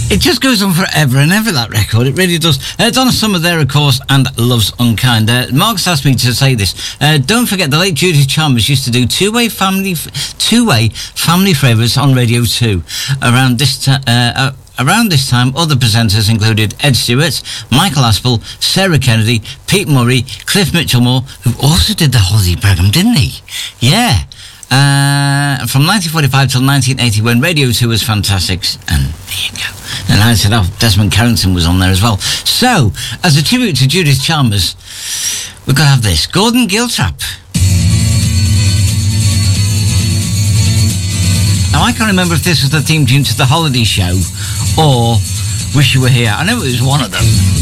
It just goes on forever and ever, that record. It really does. Donna Summer there, of course, and Love's Unkind. Mark's asked me to say this. Don't forget, the late Judith Chalmers used to do two-way family favourites on Radio 2. Around this time, other presenters included Ed Stewart, Michael Aspel, Sarah Kennedy, Pete Murray, Cliff Mitchellmore, who also did the holiday programme, didn't he? Yeah. From 1945 till 1980, when Radio 2 was fantastic. And there you go. And I said, Desmond Carrington was on there as well. So, as a tribute to Judith Chalmers, we've got to have this. Gordon Giltrap. Now, I can't remember if this was the theme tune to The Holiday Show or Wish You Were Here. I know it was one of them.